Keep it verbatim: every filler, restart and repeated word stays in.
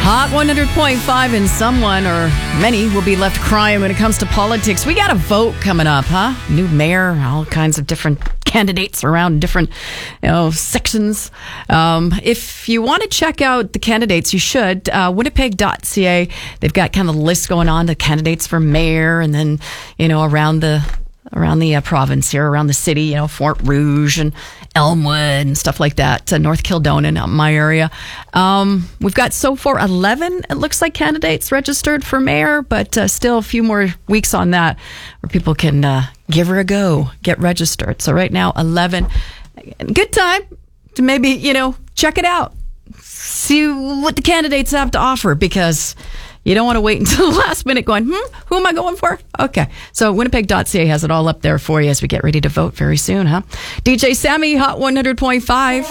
Hot one hundred point five, and someone or many will be left crying when it comes to politics. We got a vote coming up, huh? New mayor, all kinds of different candidates around different, you know, sections. Um, if you want to check out the candidates, you should. Uh, Winnipeg dot C A. They've got kind of the list going on, the candidates for mayor, and then, you know, around the around the uh, province here, around the city, you know, Fort Rouge and Elmwood and stuff like that, uh, North Kildonan, out in my area. Um, we've got so far eleven, it looks like, candidates registered for mayor, but uh, still a few more weeks on that where people can uh, give her a go, get registered. So right now, eleven. Good time to maybe, you know, check it out. See what the candidates have to offer, because you don't want to wait until the last minute going, hmm, who am I going for? Okay. So Winnipeg dot C A has it all up there for you as we get ready to vote very soon, huh? D J Sammy, Hot one hundred point five.